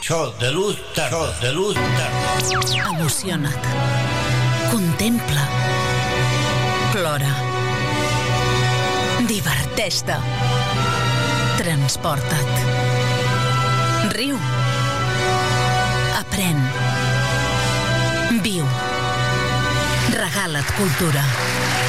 So de luz tarda. Emociona't. Contempla. Plora. Diverteix-te. Transporta't. Riu. Aprèn. Viu. Regala't cultura.